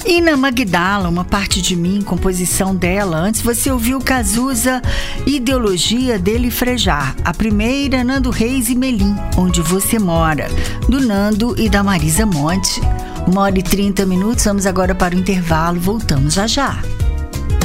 Ina Magdala, Uma Parte de Mim, composição dela. Antes você ouviu Cazuza, Ideologia dele Frejar. A primeira, Nando Reis e Melim, Onde Você Mora, do Nando e da Marisa Monte. 1h30, vamos agora para o intervalo, voltamos já já.